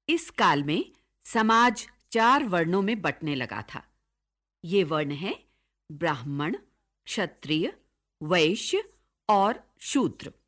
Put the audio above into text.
इस काल में समाज 4 वर्णों में बंटने लगा था। ये वर्ण हैं ब्राह्मण, क्षत्रिय, वैश्य और शूद्र।